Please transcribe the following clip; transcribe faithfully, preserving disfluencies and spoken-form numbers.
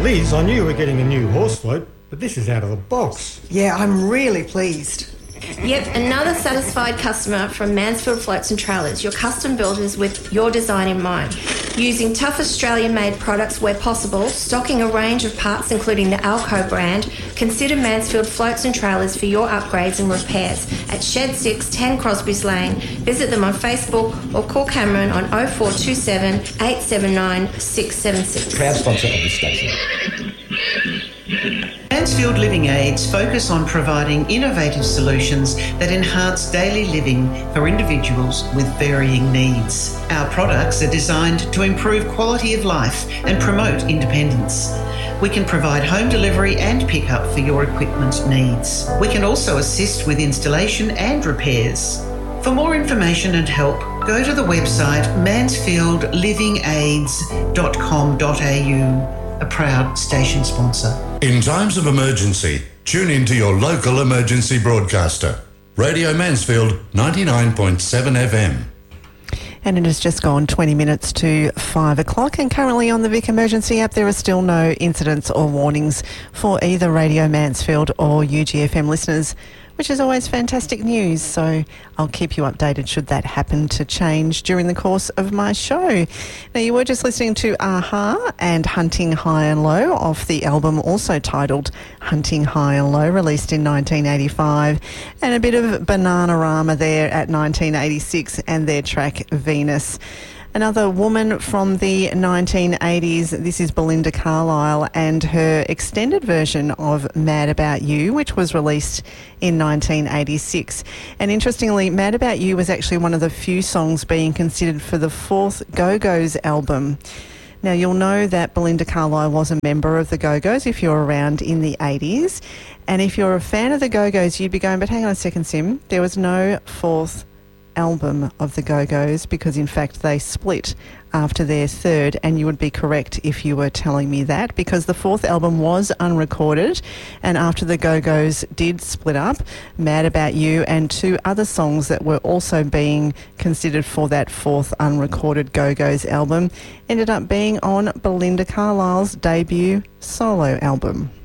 Liz, I knew you were getting a new horse float, but this is out of the box. Yeah, I'm really pleased. Yep, another satisfied customer from Mansfield Floats and Trailers, your custom builders with your design in mind. Using tough Australian-made products where possible, stocking a range of parts including the Alco brand, consider Mansfield Floats and Trailers for your upgrades and repairs at Shed six, ten Crosby's Lane. Visit them on Facebook or call Cameron on oh four two seven, eight seven nine, six seven six. Proud sponsor of this station. Mansfield Living Aids focus on providing innovative solutions that enhance daily living for individuals with varying needs. Our products are designed to improve quality of life and promote independence. We can provide home delivery and pick-up for your equipment needs. We can also assist with installation and repairs. For more information and help, go to the website mansfield living aids dot com dot a u, a proud station sponsor. In times of emergency, tune in to your local emergency broadcaster. Radio Mansfield ninety-nine point seven F M. And it has just gone twenty minutes to five o'clock, and currently on the Vic Emergency app there are still no incidents or warnings for either Radio Mansfield or U G F M listeners, which is always fantastic news. So I'll keep you updated should that happen to change during the course of my show. Now, you were just listening to a-ha and Hunting High and Low off the album also titled Hunting High and Low, released in nineteen eighty-five, and a bit of Bananarama there at nineteen eighty-six and their track Venus. Another woman from the nineteen eighties, this is Belinda Carlisle and her extended version of Mad About You, which was released in nineteen eighty-six. And interestingly, Mad About You was actually one of the few songs being considered for the fourth Go-Go's album. Now, you'll know that Belinda Carlisle was a member of the Go-Go's if you're around in the eighties. And if you're a fan of the Go-Go's, you'd be going, but hang on a second, Sim, there was no fourth album of the Go-Go's, because in fact they split after their third, and you would be correct if you were telling me that, because the fourth album was unrecorded, and after the Go-Go's did split up, Mad About You and two other songs that were also being considered for that fourth unrecorded Go-Go's album ended up being on Belinda Carlisle's debut solo album.